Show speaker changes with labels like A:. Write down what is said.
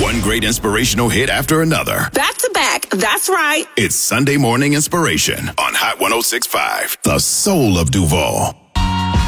A: One great inspirational hit after another.
B: Back to back, that's right.
A: It's Sunday Morning Inspiration on Hot 106.5, the soul of Duval.